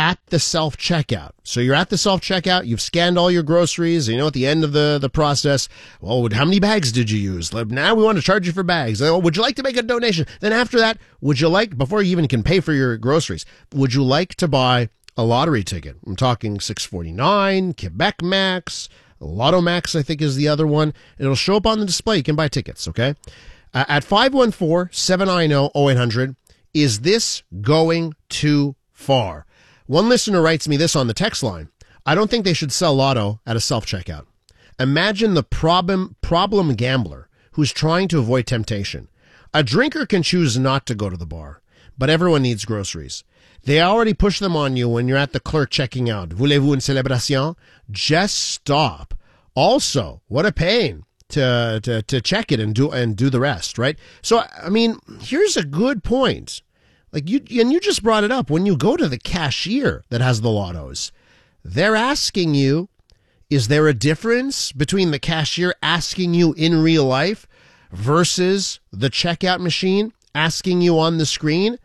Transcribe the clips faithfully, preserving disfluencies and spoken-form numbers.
at the self-checkout. So you're at the self-checkout, you've scanned all your groceries, and you know, at the end of the, the process, well, how many bags did you use? Now we want to charge you for bags. Oh, would you like to make a donation? Then after that, would you like, before you even can pay for your groceries, would you like to buy a lottery ticket? I'm talking six forty-nine, Quebec Max, Lotto Max, I think is the other one. It'll show up on the display. You can buy tickets, okay? Uh, at five one four, seven nine zero, zero eight hundred, is this going too far? One listener writes me this on the text line. I don't think they should sell Lotto at a self-checkout. Imagine the problem problem gambler who's trying to avoid temptation. A drinker can choose not to go to the bar, but everyone needs groceries. They already push them on you when you're at the clerk checking out. Voulez-vous une célébration? Just stop. Also, what a pain to, to, to check it and do, and do the rest, right? So, I mean, here's a good point. Like you, and you just brought it up. When you go to the cashier that has the lottos, they're asking you, is there a difference between the cashier asking you in real life versus the checkout machine asking you on the screen?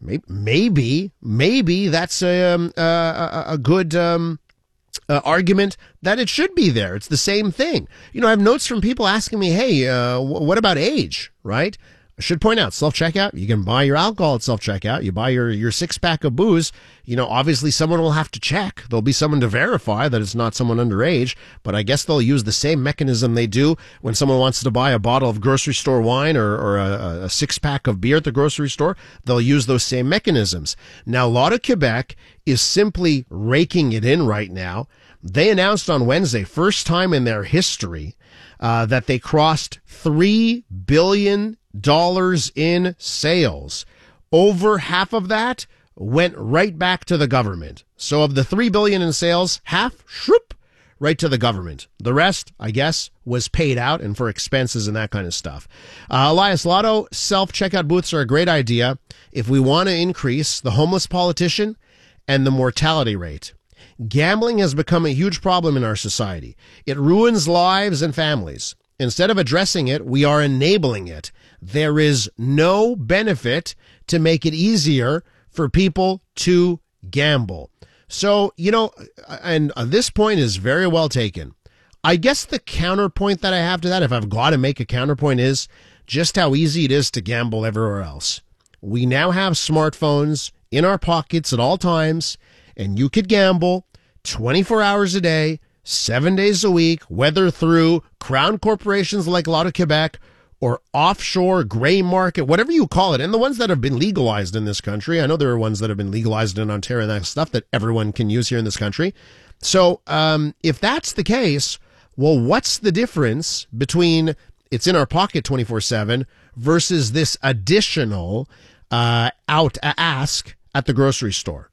Maybe, maybe that's a, um, a, a good um, uh, argument that it should be there. It's the same thing. You know, I have notes from people asking me, hey, uh, what about age, right? I should point out, self-checkout, you can buy your alcohol at self-checkout. You buy your, your six-pack of booze. You know, obviously someone will have to check. There'll be someone to verify that it's not someone underage, but I guess they'll use the same mechanism they do when someone wants to buy a bottle of grocery store wine or, or a, a six-pack of beer at the grocery store. They'll use those same mechanisms. Now, Lotto Quebec is simply raking it in right now. They announced on Wednesday, first time in their history, uh, that they crossed three billion dollars in sales. Over half of that went right back to the government. So of the three billion dollars in sales, half, shroop, right to the government. The rest, I guess, was paid out and for expenses and that kind of stuff. Uh, Elias, Lotto self-checkout booths are a great idea if we want to increase the homeless politician and the mortality rate. Gambling has become a huge problem in our society. It ruins lives and families. Instead of addressing it, we are enabling it. There is no benefit to make it easier for people to gamble. So, you know, and this point is very well taken. I guess the counterpoint that I have to that, if I've got to make a counterpoint, is just how easy it is to gamble everywhere else. We now have smartphones in our pockets at all times, and you could gamble twenty-four hours a day, seven days a week, whether through crown corporations like Lotto Quebec or offshore gray market, whatever you call it. And the ones that have been legalized in this country, I know there are ones that have been legalized in Ontario and that stuff that everyone can use here in this country. So um, if that's the case, well, what's the difference between it's in our pocket twenty-four seven versus this additional uh, out uh, ask at the grocery store?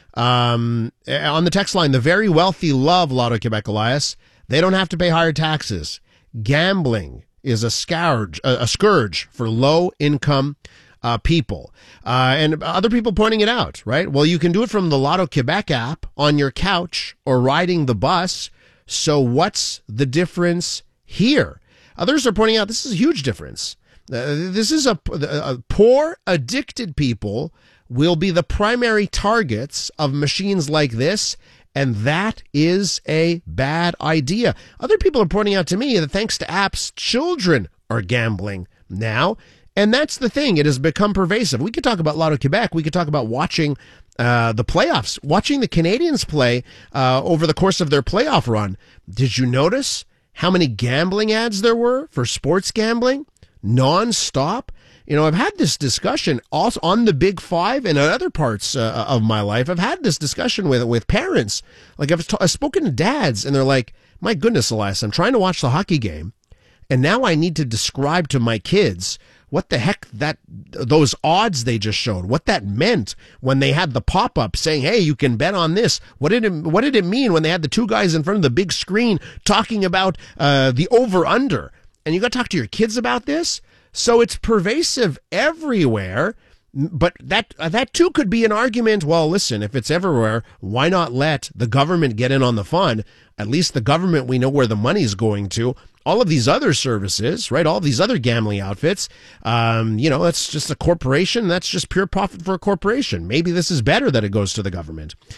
Um, on the text line, the very wealthy love Lotto Quebec, Elias. They don't have to pay higher taxes. Gambling is a scourge, a, a scourge for low-income uh, people. Uh, and other people pointing it out, right? Well, you can do it from the Lotto Quebec app on your couch or riding the bus. So what's the difference here? Others are pointing out this is a huge difference. Uh, this is a, a poor, addicted people will be the primary targets of machines like this, and that is a bad idea. Other people are pointing out to me that thanks to apps, children are gambling now, and that's the thing. It has become pervasive. We could talk about Lotto Quebec. We could talk about watching uh, the playoffs, watching the Canadians play uh, over the course of their playoff run. Did you notice how many gambling ads there were for sports gambling? Non-stop? You know, I've had this discussion also on the Big Five and in other parts uh, of my life. I've had this discussion with with parents. Like I've, t- I've spoken to dads, and they're like, "My goodness, Elias, I'm trying to watch the hockey game, and now I need to describe to my kids what the heck that those odds they just showed, what that meant when they had the pop-up saying, hey, you can bet on this. What did it, what did it mean when they had the two guys in front of the big screen talking about uh, the over-under? And you got to talk to your kids about this." So it's pervasive everywhere, but that that too could be an argument. Well, listen, if it's everywhere, why not let the government get in on the fun? At least the government, we know where the money's going to. All of these other services, right, all of these other gambling outfits, um, you know, that's just a corporation. That's just pure profit for a corporation. Maybe this is better that it goes to the government.